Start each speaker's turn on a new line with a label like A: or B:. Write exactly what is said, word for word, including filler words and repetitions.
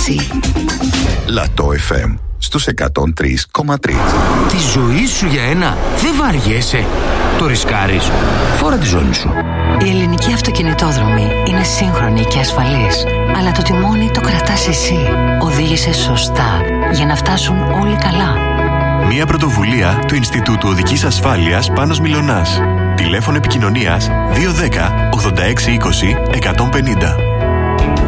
A: εσύ.
B: Λατό εφ εμ στους εκατόν τρία κόμμα τρία.
C: Τη ζωή σου για ένα δεν βαριέσαι. Το ρισκάρεις. Φόρα τη ζώνη σου.
A: Η ελληνική αυτοκινητόδρομη είναι σύγχρονη και ασφαλής, αλλά το τιμόνι το κρατάς εσύ. Οδήγησε σωστά για να φτάσουν όλοι καλά.
D: Μια πρωτοβουλία του Ινστιτούτου Οδικής Ασφάλειας Πάνος Μιλωνάς. Τηλέφωνο επικοινωνίας δύο ένα μηδέν ογδόντα έξι είκοσι εκατόν πενήντα.